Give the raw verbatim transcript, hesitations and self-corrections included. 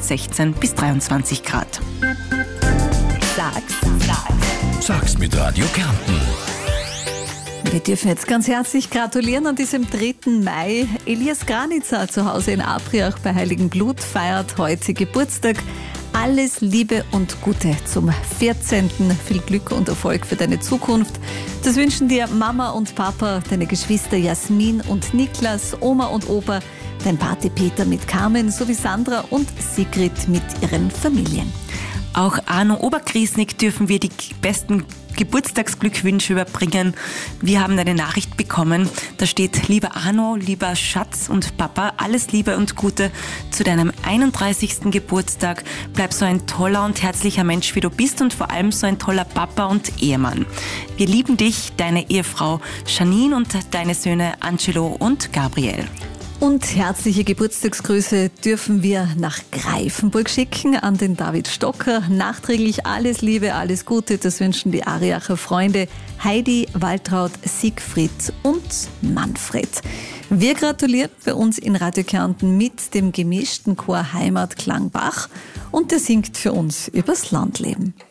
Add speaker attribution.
Speaker 1: sechzehn bis dreiundzwanzig Grad.
Speaker 2: Sag's, sag's.
Speaker 3: Sag's mit Radio Kärnten.
Speaker 2: Wir dürfen jetzt ganz herzlich gratulieren an diesem dritten Mai. Elias Granitzer zu Hause in Abriach bei Heiligen Blut feiert heute Geburtstag. Alles Liebe und Gute zum vierzehnten Viel Glück und Erfolg für deine Zukunft. Das wünschen dir Mama und Papa, deine Geschwister Jasmin und Niklas, Oma und Opa, dein Pate Peter mit Carmen sowie Sandra und Sigrid mit ihren Familien.
Speaker 1: Auch Arno Obergriesnik dürfen wir die besten Geburtstagsglückwünsche überbringen. Wir haben eine Nachricht bekommen, da steht: Lieber Arno, lieber Schatz und Papa, alles Liebe und Gute zu deinem einunddreißigsten Geburtstag. Bleib so ein toller und herzlicher Mensch, wie du bist, und vor allem so ein toller Papa und Ehemann. Wir lieben dich, deine Ehefrau Janine und deine Söhne Angelo und Gabriel.
Speaker 2: Und herzliche Geburtstagsgrüße dürfen wir nach Greifenburg schicken an den David Stocker. Nachträglich alles Liebe, alles Gute, das wünschen die Ariacher Freunde Heidi, Waltraud, Siegfried und Manfred. Wir gratulieren bei uns in Radio Kärnten mit dem gemischten Chor Heimatklang Bach und der singt für uns übers Landleben.